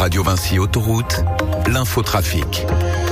Radio Vinci Autoroute, l'infotrafic.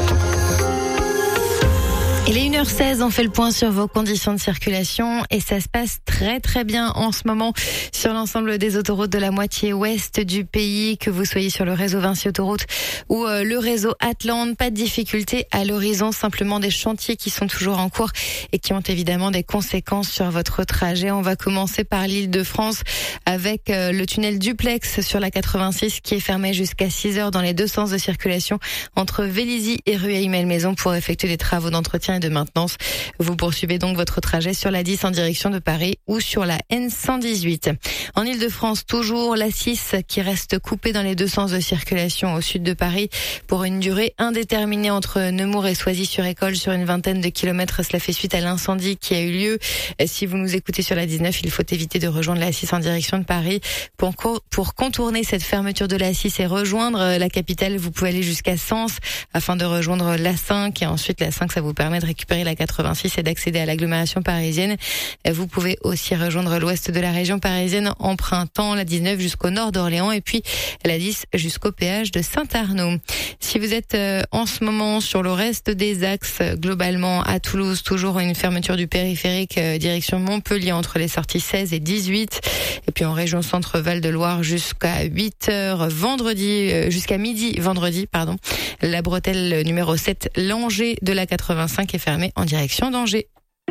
Il est 1h16, on fait le point sur vos conditions de circulation et ça se passe très très bien en ce moment sur l'ensemble des autoroutes de la moitié ouest du pays, que vous soyez sur le réseau Vinci Autoroute ou le réseau Atlante. Pas de difficulté à l'horizon, simplement des chantiers qui sont toujours en cours et qui ont évidemment des conséquences sur votre trajet. On va commencer par l'Île-de-France avec le tunnel Duplex sur la 86 qui est fermé jusqu'à 6h dans les deux sens de circulation entre Vélizy et Rueil-Malmaison pour effectuer des travaux d'entretien et de maintenance. Vous poursuivez donc votre trajet sur la 10 en direction de Paris ou sur la N118. En Île-de-France, toujours la 6 qui reste coupée dans les deux sens de circulation au sud de Paris pour une durée indéterminée entre Nemours et Soisy-sur-École sur une vingtaine de kilomètres. Cela fait suite à l'incendie qui a eu lieu. Si vous nous écoutez sur la 19, il faut éviter de rejoindre la 6 en direction de Paris. Pour contourner cette fermeture de la 6 et rejoindre la capitale, vous pouvez aller jusqu'à Sens afin de rejoindre la 5 et ensuite la 5, ça vous permet de récupérer la 86 et d'accéder à l'agglomération parisienne. Vous pouvez aussi rejoindre l'ouest de la région parisienne empruntant la 19 jusqu'au nord d'Orléans et puis la 10 jusqu'au péage de Saint-Arnaud. Si vous êtes en ce moment sur le reste des axes, globalement à Toulouse, toujours une fermeture du périphérique direction Montpellier entre les sorties 16 et 18. Et puis en région centre-Val de Loire jusqu'à 8h vendredi, jusqu'à midi vendredi, pardon. La bretelle numéro 7, Langeais de la 85 est fermée en direction d'Angers.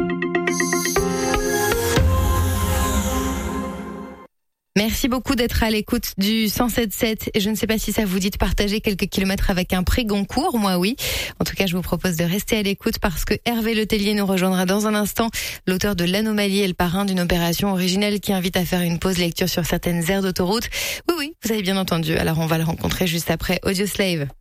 Merci beaucoup d'être à l'écoute du 107.7. Je ne sais pas si ça vous dit de partager quelques kilomètres avec un prix Goncourt. Moi, oui. En tout cas, je vous propose de rester à l'écoute parce que Hervé Letellier nous rejoindra dans un instant. L'auteur de L'Anomalie et le parrain d'une opération originelle qui invite à faire une pause lecture sur certaines aires d'autoroute. Oui, vous avez bien entendu. Alors, on va le rencontrer juste après Audioslave.